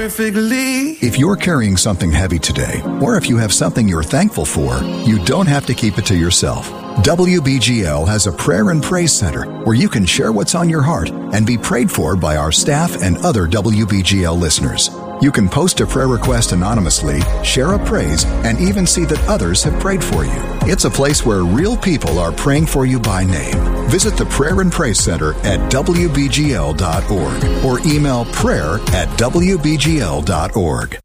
perfectly. If you're carrying something heavy today, or if you have something you're thankful for, you don't have to keep it to yourself. WBGL has a prayer and praise center where you can share what's on your heart and be prayed for by our staff and other WBGL listeners. You can post a prayer request anonymously, share a praise, and even see that others have prayed for you. It's a place where real people are praying for you by name. Visit the Prayer and Praise Center at WBGL.org or email prayer@WBGL.org.